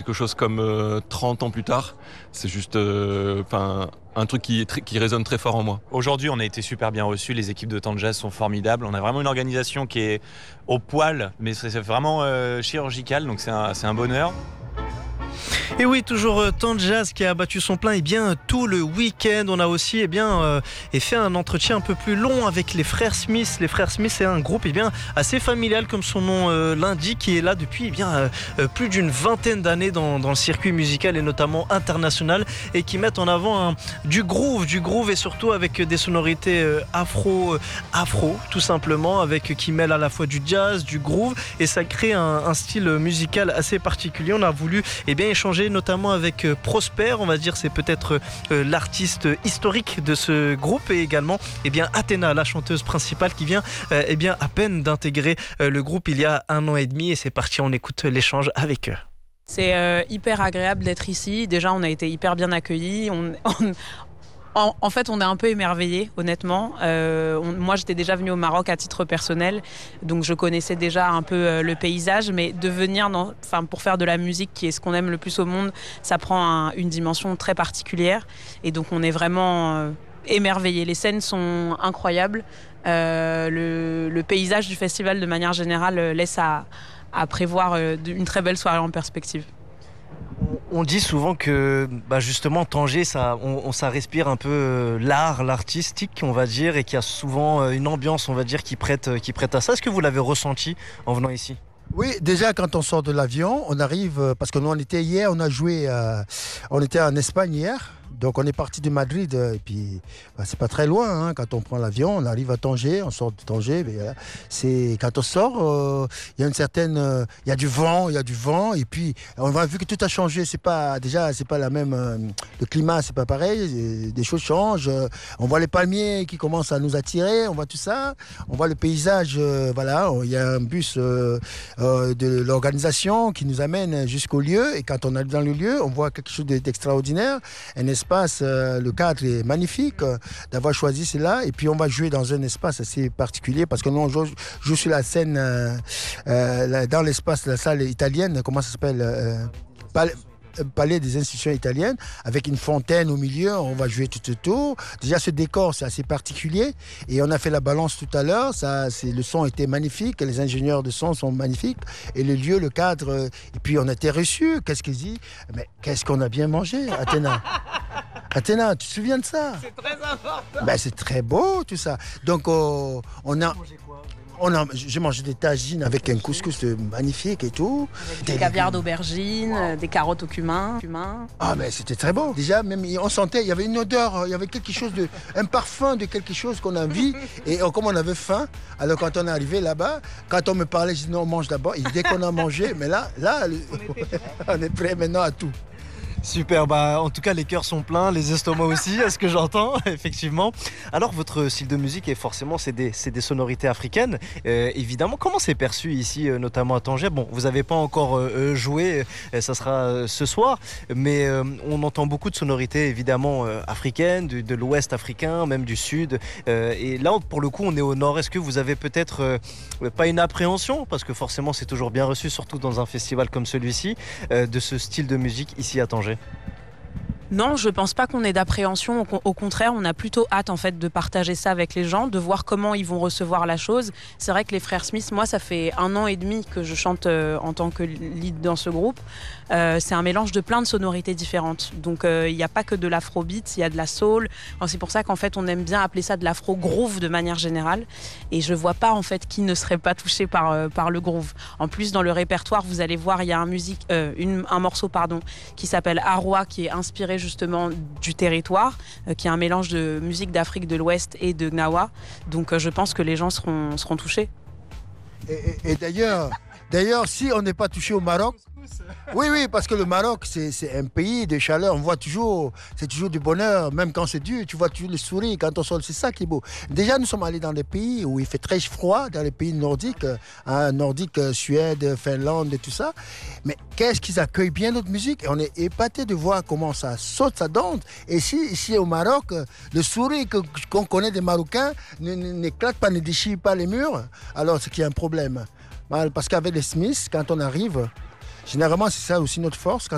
quelque chose comme 30 ans plus tard. C'est juste un truc qui résonne très fort en moi. Aujourd'hui, on a été super bien reçus. Les équipes de Temps de Jazz sont formidables. On a vraiment une organisation qui est au poil, mais c'est vraiment chirurgical, donc c'est un bonheur. Et oui, toujours Temps de Jazz qui a battu son plein tout le week-end. On a aussi fait un entretien un peu plus long avec les Frères Smith. Les Frères Smith, c'est un groupe assez familial comme son nom l'indique, qui est là depuis plus d'une vingtaine d'années dans le circuit musical et notamment international, et qui mettent en avant du groove et surtout avec des sonorités afro tout simplement, qui mêlent à la fois du jazz, du groove, et ça crée un style musical assez particulier. On a voulu échanger notamment avec Prosper, on va dire c'est peut-être l'artiste historique de ce groupe, et également Athéna, la chanteuse principale qui vient à peine d'intégrer le groupe il y a 1 an et demi, et c'est parti, on écoute l'échange avec eux. C'est hyper agréable d'être ici. Déjà, on a été hyper bien accueillis. En fait, on est un peu émerveillés, honnêtement. Moi, j'étais déjà venue au Maroc à titre personnel, donc je connaissais déjà un peu le paysage, mais de venir pour faire de la musique, qui est ce qu'on aime le plus au monde, ça prend une dimension très particulière. Et donc, on est vraiment émerveillés. Les scènes sont incroyables. Le paysage du festival, de manière générale, laisse à prévoir une très belle soirée en perspective. On dit souvent que justement Tanger, ça respire un peu l'artistique, on va dire, et qu'il y a souvent une ambiance, on va dire, qui prête à ça. Est-ce que vous l'avez ressenti en venant ici ? Oui, déjà quand on sort de l'avion, on arrive, parce que nous on était hier, on était en Espagne hier. Donc on est parti de Madrid, et puis c'est pas très loin, quand on prend l'avion, on arrive à Tanger, on sort de Tanger, mais quand on sort, il y a du vent, et puis on a vu que tout a changé, c'est pas la même, le climat c'est pas pareil, des choses changent, on voit les palmiers qui commencent à nous attirer, on voit tout ça, on voit le paysage, il y a un bus de l'organisation qui nous amène jusqu'au lieu, et quand on arrive dans le lieu, on voit quelque chose d'extraordinaire, un espace, le cadre est magnifique d'avoir choisi cela, et puis on va jouer dans un espace assez particulier parce que nous on joue sur la scène dans l'espace de la salle italienne, comment ça s'appelle, Palais des institutions italiennes, avec une fontaine au milieu, on va jouer tout autour. Déjà ce décor c'est assez particulier, et on a fait la balance tout à l'heure, le son était magnifique, les ingénieurs de son sont magnifiques, et le lieu, le cadre, et puis on a été reçus, qu'est-ce qu'ils disent, mais qu'est-ce qu'on a bien mangé, Athéna. Athéna, tu te souviens de ça? C'est très important. C'est très beau tout ça. Donc j'ai mangé des tagines avec un couscous magnifique et tout. Avec des caviar d'aubergine, des carottes au cumin. Ah mais c'était très beau. Déjà même on sentait, il y avait une odeur, il y avait quelque chose un parfum de quelque chose qu'on a envie. Et comme on avait faim, alors quand on est arrivé là-bas, quand on me parlait, je disais non, on mange d'abord. Et dès qu'on a mangé, mais là on est prêt maintenant à tout. Super, en tout cas les cœurs sont pleins, les estomacs aussi, à ce que j'entends, effectivement. Alors votre style de musique, c'est des sonorités africaines, évidemment. Comment c'est perçu ici, notamment à Tanger? Bon, vous n'avez pas encore joué, ça sera ce soir, mais on entend beaucoup de sonorités évidemment africaines, de l'ouest africain, même du sud. Et là, pour le coup, on est au nord. Est-ce que vous avez peut-être pas une appréhension, parce que forcément c'est toujours bien reçu, surtout dans un festival comme celui-ci, de ce style de musique ici à Tanger? Non, je pense pas qu'on ait d'appréhension. Au contraire, on a plutôt hâte en fait de partager ça avec les gens, de voir comment ils vont recevoir la chose. C'est vrai que les Frères Smith, moi, ça fait 1 an et demi que je chante en tant que lead dans ce groupe. C'est un mélange de plein de sonorités différentes. Donc, il n'y a pas que de l'afrobeat, il y a de la soul. C'est pour ça qu'en fait, on aime bien appeler ça de l'afro-groove de manière générale. Et je vois pas en fait qui ne serait pas touché par le groove. En plus, dans le répertoire, vous allez voir, il y a un morceau qui s'appelle Arwa, qui est inspiré justement du territoire, qui est un mélange de musique d'Afrique de l'Ouest et de Gnawa. Donc je pense que les gens seront touchés. Et d'ailleurs, si on n'est pas touché au Maroc, oui, parce que le Maroc, c'est un pays de chaleur. On voit toujours, c'est toujours du bonheur, même quand c'est dur. Tu vois toujours le sourire quand on sort. C'est ça qui est beau. Déjà, nous sommes allés dans des pays où il fait très froid, dans les pays nordiques, Suède, Finlande et tout ça. Mais qu'est-ce qu'ils accueillent bien notre musique. Et on est épatés de voir comment ça saute, ça danse. Et ici au Maroc, le sourire qu'on connaît des Marocains n'éclate pas, ne déchire pas les murs. Alors, c'est qu'il y a un problème. Parce qu'avec les Smiths, quand on arrive, généralement, c'est ça aussi notre force. Quand